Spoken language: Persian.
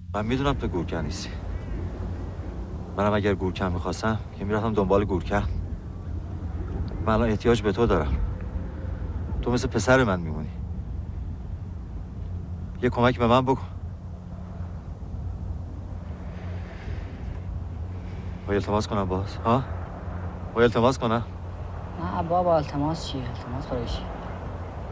من میدونم تو گورکن نیستی. منم اگر گورکن میخواستم که میرفتم دنبال گورکن. من الان احتیاج به تو دارم. تو مثل پسر من میمونی. یه کمک به من بکن. باید التماس کنم باز؟ ها؟ باید التماس کنم؟ نه بابا التماس چیه؟ التماس برای چی؟